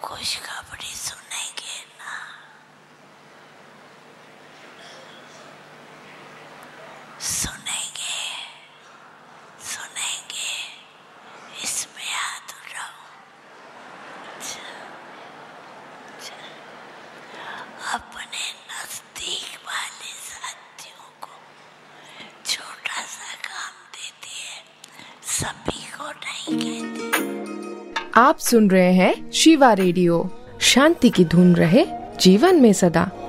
खुशखबरी सुनेंगे ना? सुनेंगे, सुनेंगे, इसमें याद रहो। अपने नजदीक वाले साथियों को छोटा सा काम देती है, सभी को नहीं कहती। आप सुन रहे हैं शिवा रेडियो। शांति की धुन रहे जीवन में सदा।